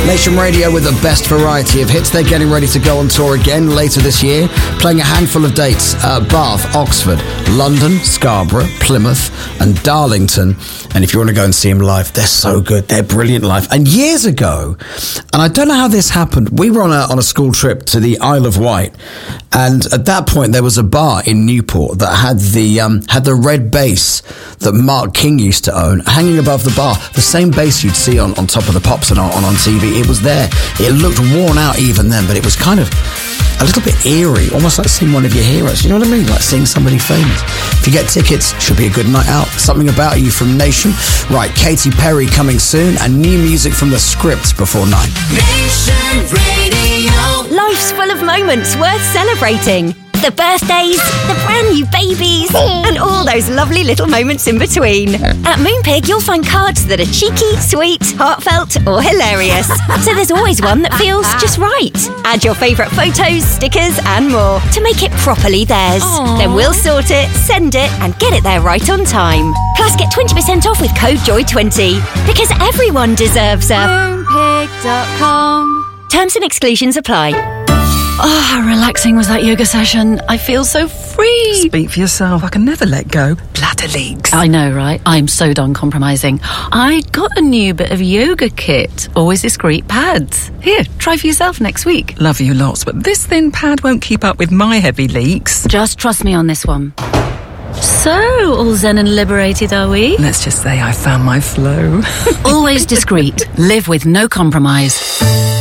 Nation Radio with the best variety of hits. They're getting ready to go on tour again later this year, playing a handful of dates at Bath, Oxford, London, Scarborough, Plymouth and Darlington. And if you want to go and see them live, they're so good. They're brilliant live. And years ago, and I don't know how this happened, we were on a school trip to the Isle of Wight. And at that point, there was a bar in Newport that had the red bass that Mark King used to own hanging above the bar. The same bass you'd see on Top of the Pops and on TV. It was there. It looked worn out even then, but it was kind of a little bit eerie, almost like seeing one of your heroes. You know what I mean? Like seeing somebody famous. If you get tickets, should be a good night out. Something About You from Nation. Right, Katy Perry coming soon, and new music from The Script before 9. Nation Radio. Life's full of moments worth celebrating. The birthdays, the brand new babies, and all those lovely little moments in between. At Moonpig, you'll find cards that are cheeky, sweet, heartfelt, or hilarious. So there's always one that feels just right. Add your favourite photos, stickers, and more to make it properly theirs. Aww. Then we'll sort it, send it, and get it there right on time. Plus, get 20% off with code JOY20, because everyone deserves a Moonpig.com. Terms and exclusions apply. Oh, how relaxing was that yoga session. I feel so free. Speak for yourself. I can never let go. Bladder leaks. I know, right? I'm so done compromising. I got a new bit of yoga kit. Always discreet pads. Here, try for yourself next week. Love you lots, but this thin pad won't keep up with my heavy leaks. Just trust me on this one. So, all zen and liberated, are we? Let's just say I found my flow. Always discreet. Live with no compromise.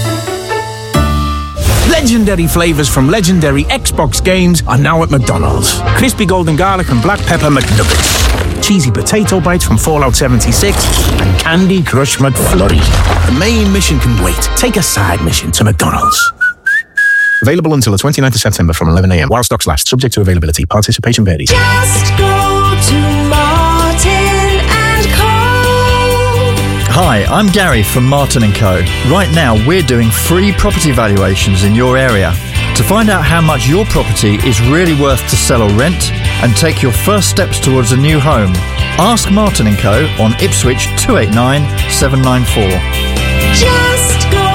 Legendary flavours from legendary Xbox games are now at McDonald's. Crispy golden garlic and black pepper McNuggets. Cheesy potato bites from Fallout 76. And Candy Crush McFlurry. The main mission can wait. Take a side mission to McDonald's. Available until the 29th of September from 11 a.m. while stocks last. Subject to availability. Participation varies. Just go to Martin and Co. Hi, I'm Gary from Martin & Co. Right now, we're doing free property valuations in your area. To find out how much your property is really worth to sell or rent and take your first steps towards a new home, ask Martin & Co. on Ipswich 289 794. Just go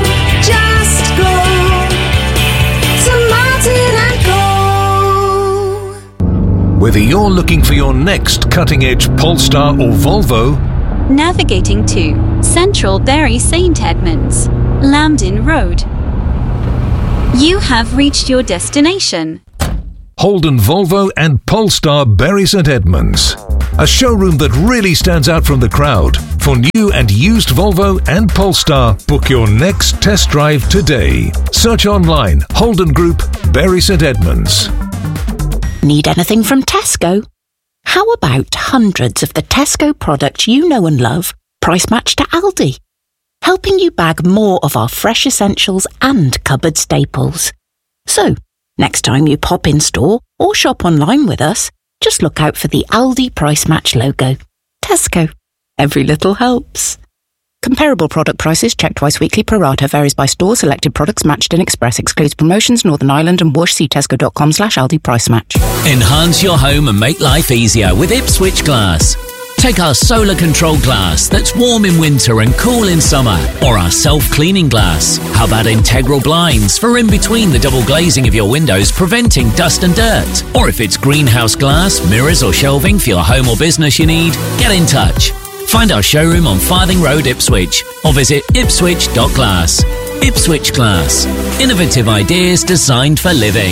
to Martin & Co. Whether you're looking for your next cutting-edge Polestar or Volvo, navigating to Central Bury St Edmunds, Lambden Road. You have reached your destination. Holden Volvo and Polestar Bury St Edmunds. A showroom that really stands out from the crowd. For new and used Volvo and Polestar, book your next test drive today. Search online, Holden Group, Bury St Edmunds. Need anything from Tesco? How about hundreds of the Tesco products you know and love, price matched to Aldi? Helping you bag more of our fresh essentials and cupboard staples. So, next time you pop in store or shop online with us, just look out for the Aldi Price Match logo. Tesco. Every little helps. Comparable product prices checked twice weekly. Pro rata varies by store. Selected products matched in Express. Excludes promotions. Northern Ireland and Whoosh. See tesco.com/Aldi Price Match. Enhance your home and make life easier with Ipswich Glass. Take our solar control glass that's warm in winter and cool in summer, or our self-cleaning glass. How about integral blinds for in between the double glazing of your windows, preventing dust and dirt? Or if it's greenhouse glass, mirrors or shelving for your home or business you need, get in touch. Find our showroom on Farthing Road, Ipswich, or visit ipswich.glass. Ipswich Glass. Innovative ideas designed for living.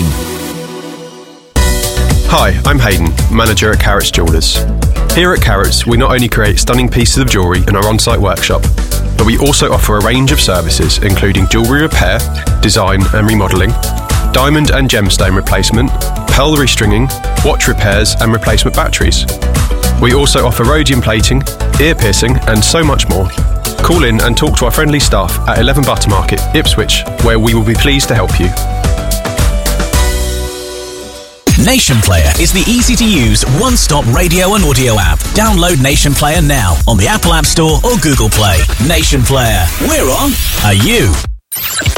Hi, I'm Hayden, manager at Carrots Jewellers. Here at Carrots, we not only create stunning pieces of jewellery in our on-site workshop, but we also offer a range of services including jewellery repair, design and remodelling, diamond and gemstone replacement, pearl restringing, watch repairs and replacement batteries. We also offer rhodium plating, ear piercing and so much more. Call in and talk to our friendly staff at 11 Buttermarket, Ipswich, where we will be pleased to help you. Nation Player is the easy-to-use, one-stop radio and audio app. Download Nation Player now on the Apple App Store or Google Play. Nation Player. We're on. Are you?